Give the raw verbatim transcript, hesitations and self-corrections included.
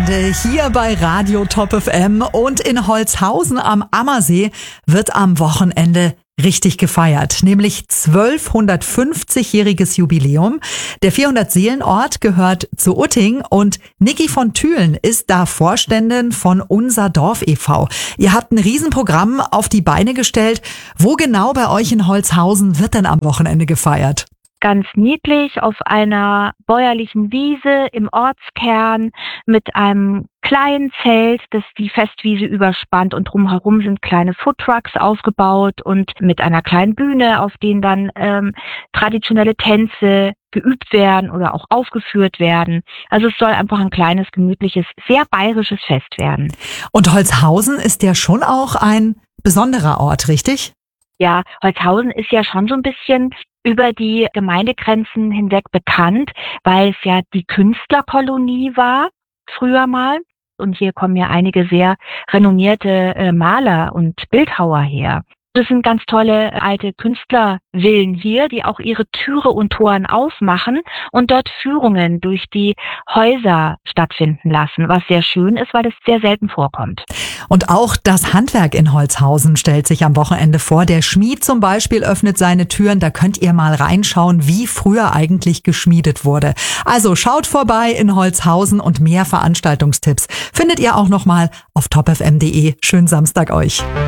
Wochenende hier bei Radio Top F M und in Holzhausen am Ammersee wird am Wochenende richtig gefeiert, nämlich zwölfhundertfünfzigjähriges Jubiläum. Der vierhundert-Seelen-Ort gehört zu Utting und Niki von Thülen ist da Vorständin von Unser Dorf e V. Ihr habt ein Riesenprogramm auf die Beine gestellt. Wo genau bei euch in Holzhausen wird denn am Wochenende gefeiert? Ganz niedlich auf einer bäuerlichen Wiese im Ortskern mit einem kleinen Zelt, das die Festwiese überspannt und drumherum sind kleine Foodtrucks aufgebaut und mit einer kleinen Bühne, auf denen dann ähm, traditionelle Tänze geübt werden oder auch aufgeführt werden. Also es soll einfach ein kleines, gemütliches, sehr bayerisches Fest werden. Und Holzhausen ist ja schon auch ein besonderer Ort, richtig? Ja, Holzhausen ist ja schon so ein bisschen über die Gemeindegrenzen hinweg bekannt, weil es ja die Künstlerkolonie war, früher mal. Und hier kommen ja einige sehr renommierte äh, Maler und Bildhauer her. Das sind ganz tolle alte Künstlervillen hier, die auch ihre Türe und Toren aufmachen und dort Führungen durch die Häuser stattfinden lassen, was sehr schön ist, weil es sehr selten vorkommt. Und auch das Handwerk in Holzhausen stellt sich am Wochenende vor. Der Schmied zum Beispiel öffnet seine Türen. Da könnt ihr mal reinschauen, wie früher eigentlich geschmiedet wurde. Also schaut vorbei in Holzhausen und mehr Veranstaltungstipps findet ihr auch noch mal auf top f m punkt d e. Schönen Samstag euch.